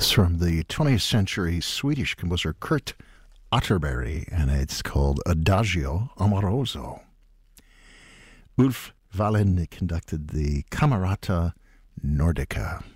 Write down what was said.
It's from the 20th century Swedish composer Kurt Atterbury, and it's called Adagio Amoroso. Ulf Wallin conducted the Camerata Nordica.